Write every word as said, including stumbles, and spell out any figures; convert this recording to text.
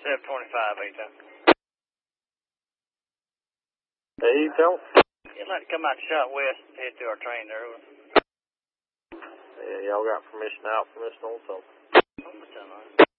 seven twenty-five, A-Town. A-Town? You'd like to come out the shot west and head to our train there. Yeah, y'all got permission out from this north, so. I'm just telling you.